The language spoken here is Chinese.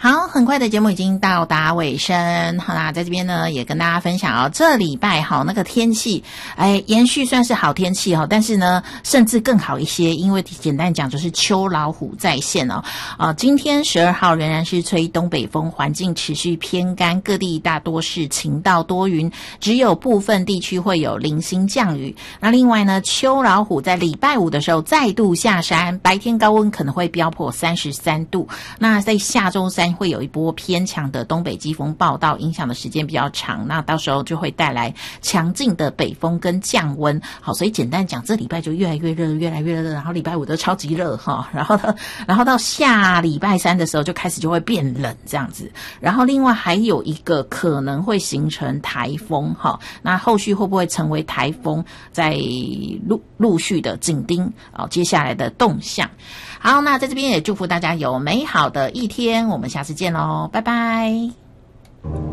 好，很快的节目已经到达尾声，好啦，在这边呢也跟大家分享哦，这礼拜好那个天气，延续算是好天气哦，但是呢甚至更好一些，因为简单讲就是秋老虎再现哦。今天12号仍然是吹东北风，环境持续偏干，各地大多是晴到多云，只有部分地区会有零星降雨。那另外呢，秋老虎在礼拜五的时候再度下山，白天高温可能会飙破33度。那在下周三会有一波偏强的东北季风报道，影响的时间比较长，那到时候就会带来强劲的北风跟降温。好，所以简单讲，这礼拜就越来越热，越来越热，然后礼拜五都超级热哈，然后到下礼拜三的时候就开始就会变冷这样子。然后另外还有一个可能会形成台风哈，那后续会不会成为台风，在陆续的紧盯接下来的动向。好，那在这边也祝福大家有美好的一天，我们下次见咯，拜拜。